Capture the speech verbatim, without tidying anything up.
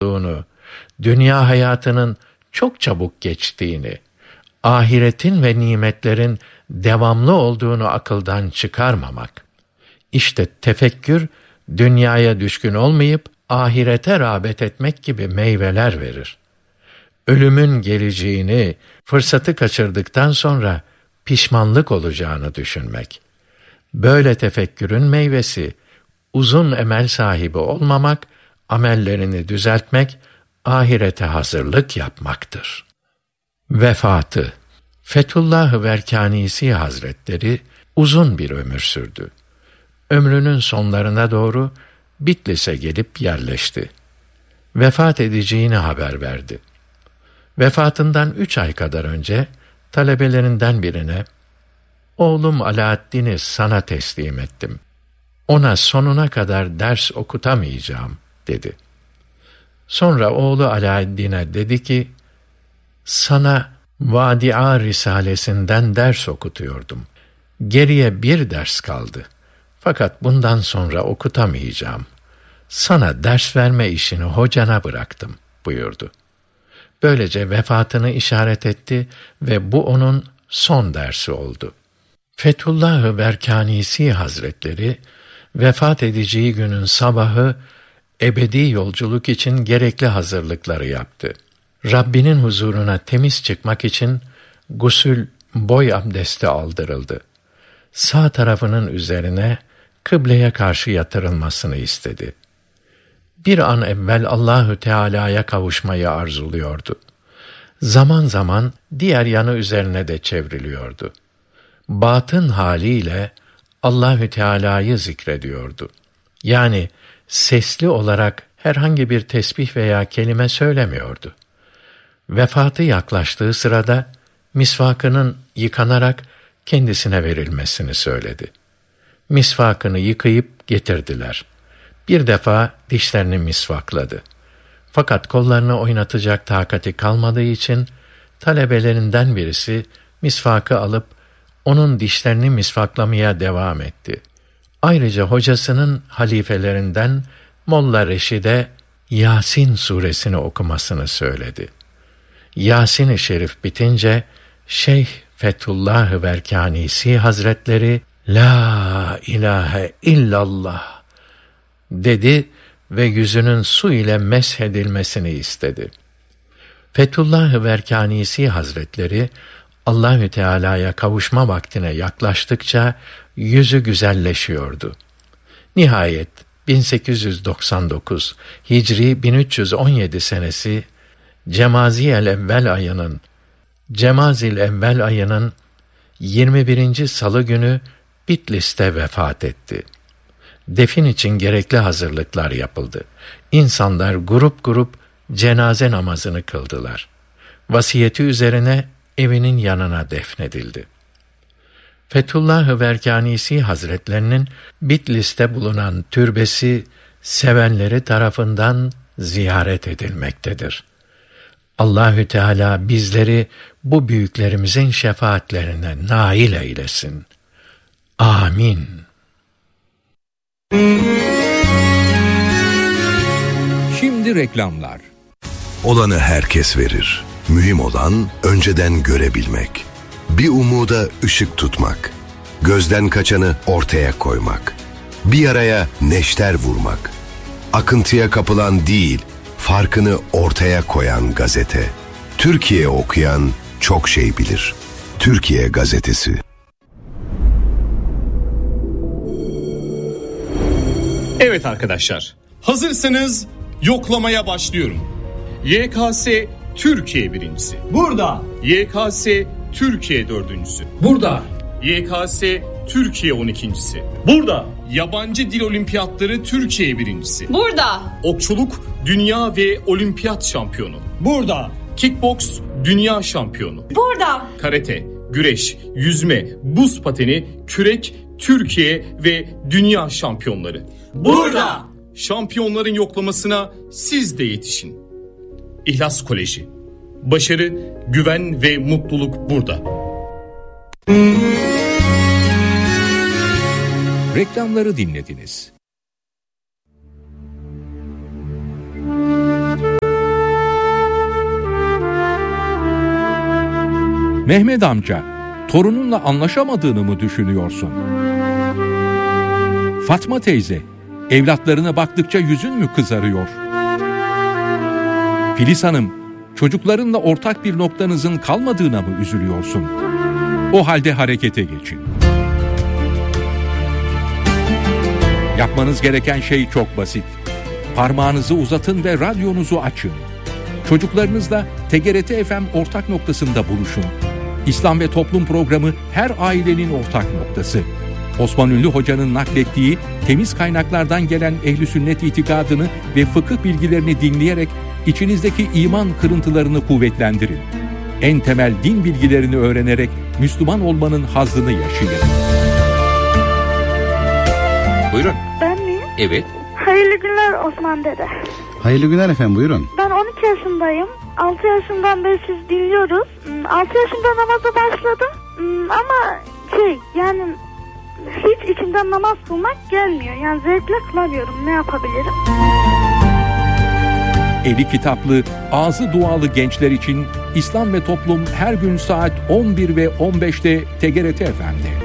olduğunu, dünya hayatının çok çabuk geçtiğini, ahiretin ve nimetlerin devamlı olduğunu akıldan çıkarmamak. İşte tefekkür, dünyaya düşkün olmayıp ahirete rağbet etmek gibi meyveler verir. Ölümün geleceğini, fırsatı kaçırdıktan sonra pişmanlık olacağını düşünmek. Böyle tefekkürün meyvesi, uzun emel sahibi olmamak, amellerini düzeltmek, ahirete hazırlık yapmaktır. Vefatı. Fethullah Verkanisi Hazretleri uzun bir ömür sürdü. Ömrünün sonlarına doğru Bitlis'e gelip yerleşti. Vefat edeceğini haber verdi. Vefatından üç ay kadar önce talebelerinden birine, "Oğlum Alaaddin'i sana teslim ettim. Ona sonuna kadar ders okutamayacağım," dedi. Sonra oğlu Alaaddin'e dedi ki, "Sana Vâdi'a Risalesinden ders okutuyordum. Geriye bir ders kaldı. Fakat bundan sonra okutamayacağım. Sana ders verme işini hocana bıraktım," buyurdu. Böylece vefatını işaret etti ve bu onun son dersi oldu. Fethullah Verkanisi Hazretleri, vefat edeceği günün sabahı ebedi yolculuk için gerekli hazırlıkları yaptı. Rabbinin huzuruna temiz çıkmak için gusül, boy abdesti aldırıldı. Sağ tarafının üzerine kıbleye karşı yatırılmasını istedi. Bir an evvel Allahü Teala'ya kavuşmayı arzuluyordu. Zaman zaman diğer yanı üzerine de çevriliyordu. Batın haliyle Allahü Teala'yı zikrediyordu. Yani sesli olarak herhangi bir tesbih veya kelime söylemiyordu. Vefatı yaklaştığı sırada misvakının yıkanarak kendisine verilmesini söyledi. Misvakını yıkayıp getirdiler. Bir defa dişlerini misvakladı. Fakat kollarını oynatacak takati kalmadığı için talebelerinden birisi misvakı alıp onun dişlerini misvaklamaya devam etti. Ayrıca hocasının halifelerinden Molla Reşid'e Yasin suresini okumasını söyledi. Yasin-i Şerif bitince Şeyh Fethullah Verkanisi Hazretleri "La ilahe illallah" dedi ve yüzünün su ile meshedilmesini istedi. Fethullah Verkanisi Hazretleri Allahü Teala'ya kavuşma vaktine yaklaştıkça yüzü güzelleşiyordu. Nihayet bin sekiz yüz doksan dokuz Hicri bin üç yüz on yedi senesi Cemaziyel Evvel ayının Cemazil Evvel ayının yirmi birinci Salı günü Bitlis'te vefat etti. Defin için gerekli hazırlıklar yapıldı. İnsanlar grup grup cenaze namazını kıldılar. Vasiyeti üzerine evinin yanına defnedildi. Fethullah Verkanisi Hazretlerinin Bitlis'te bulunan türbesi sevenleri tarafından ziyaret edilmektedir. Allahü Teala bizleri bu büyüklerimizin şefaatlerine nail eylesin. Amin. Şimdi reklamlar. Olanı herkes verir. Mühim olan önceden görebilmek. Bir umuda ışık tutmak. Gözden kaçanı ortaya koymak. Bir yaraya neşter vurmak. Akıntıya kapılan değil, farkını ortaya koyan gazete. Türkiye okuyan çok şey bilir. Türkiye Gazetesi. Evet arkadaşlar, hazırsanız yoklamaya başlıyorum. Y K S Türkiye birincisi. Burada. Y K S Türkiye dördüncüsü. Burada. Y K S Türkiye on ikincisi. Burada. Yabancı dil olimpiyatları Türkiye birincisi. Burada. Okçuluk dünya ve olimpiyat şampiyonu. Burada. Kickboks dünya şampiyonu. Burada. Karate, güreş, yüzme, buz pateni, kürek, Türkiye ve dünya şampiyonları. Burada. Şampiyonların yoklamasına siz de yetişin. İhlas Koleji. Başarı, güven ve mutluluk burada. Reklamları dinlediniz. Mehmet amca, torununla anlaşamadığını mı düşünüyorsun? Fatma teyze, evlatlarına baktıkça yüzün mü kızarıyor? Filiz Hanım, çocuklarınla ortak bir noktanızın kalmadığına mı üzülüyorsun? O halde harekete geçin. Yapmanız gereken şey çok basit. Parmağınızı uzatın ve radyonuzu açın. Çocuklarınızla T G R T F M ortak noktasında buluşun. İslam ve Toplum programı her ailenin ortak noktası. Osman Ünlü Hoca'nın naklettiği temiz kaynaklardan gelen ehl-i sünnet itikadını ve fıkıh bilgilerini dinleyerek içinizdeki iman kırıntılarını kuvvetlendirin. En temel din bilgilerini öğrenerek Müslüman olmanın hazzını yaşayın. Buyurun. Ben miyim? Evet. Hayırlı günler Osman dede. Hayırlı günler efendim, buyurun. Ben on iki yaşındayım. altı yaşından beri siz dinliyoruz. altı yaşında namaza başladım. Ama şey yani hiç içimden namaz kılmak gelmiyor. Yani zevkle kılamıyorum. Ne yapabilirim? Eli kitaplı, ağzı dualı gençler için İslam ve Toplum her gün saat on bir ve on beşte T G R T F M'de.